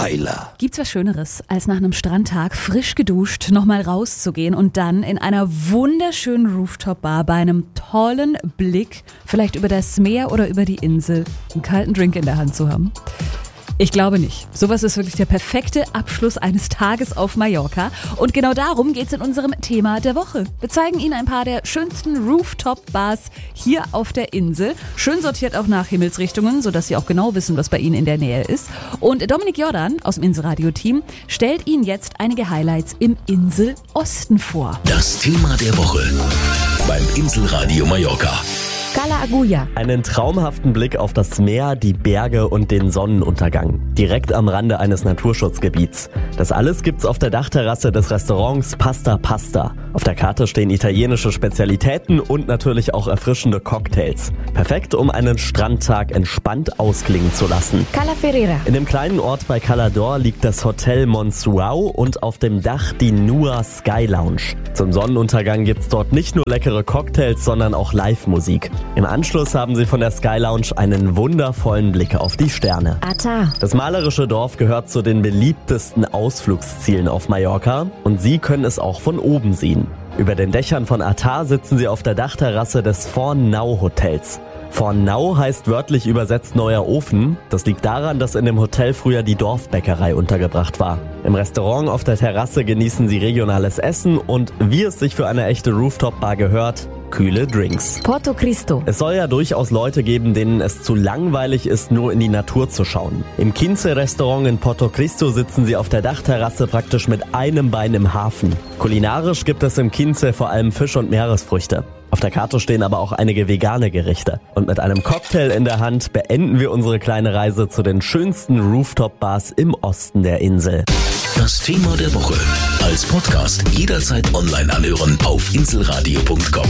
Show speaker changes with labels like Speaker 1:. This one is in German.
Speaker 1: Weiler.
Speaker 2: Gibt's was Schöneres, als nach einem Strandtag frisch geduscht nochmal rauszugehen und dann in einer wunderschönen Rooftop-Bar bei einem tollen Blick, vielleicht über das Meer oder über die Insel, einen kalten Drink in der Hand zu haben? Ich glaube nicht. Sowas ist wirklich der perfekte Abschluss eines Tages auf Mallorca. Und genau darum geht's in unserem Thema der Woche. Wir zeigen Ihnen ein paar der schönsten Rooftop-Bars hier auf der Insel. Schön sortiert auch nach Himmelsrichtungen, sodass Sie auch genau wissen, was bei Ihnen in der Nähe ist. Und Dominik Jordan aus dem Inselradio-Team stellt Ihnen jetzt einige Highlights im Inselosten vor.
Speaker 1: Das Thema der Woche beim Inselradio Mallorca.
Speaker 3: Cala Agulla.
Speaker 4: Einen traumhaften Blick auf das Meer, die Berge und den Sonnenuntergang. Direkt am Rande eines Naturschutzgebiets. Das alles gibt's auf der Dachterrasse des Restaurants Pasta Pasta. Auf der Karte stehen italienische Spezialitäten und natürlich auch erfrischende Cocktails. Perfekt, um einen Strandtag entspannt ausklingen zu lassen.
Speaker 3: Cala Ferreira.
Speaker 4: In dem kleinen Ort bei Cala d'Or liegt das Hotel Monsuau und auf dem Dach die Nua Sky Lounge. Zum Sonnenuntergang gibt's dort nicht nur leckere Cocktails, sondern auch Live-Musik. Im Anschluss haben Sie von der Sky Lounge einen wundervollen Blick auf die Sterne.
Speaker 3: Ata.
Speaker 4: Das malerische Dorf gehört zu den beliebtesten Ausflugszielen auf Mallorca und Sie können es auch von oben sehen. Über den Dächern von Ata sitzen Sie auf der Dachterrasse des Forn-Nau Hotels. Forn-Nau heißt wörtlich übersetzt neuer Ofen. Das liegt daran, dass in dem Hotel früher die Dorfbäckerei untergebracht war. Im Restaurant auf der Terrasse genießen Sie regionales Essen und, wie es sich für eine echte Rooftop-Bar gehört, kühle Drinks.
Speaker 3: Porto Cristo.
Speaker 4: Es soll ja durchaus Leute geben, denen es zu langweilig ist, nur in die Natur zu schauen. Im Quince-Restaurant in Porto Cristo sitzen Sie auf der Dachterrasse praktisch mit einem Bein im Hafen. Kulinarisch gibt es im Quince vor allem Fisch und Meeresfrüchte. Auf der Karte stehen aber auch einige vegane Gerichte. Und mit einem Cocktail in der Hand beenden wir unsere kleine Reise zu den schönsten Rooftop-Bars im Osten der Insel.
Speaker 1: Das Thema der Woche als Podcast jederzeit online anhören auf inselradio.com.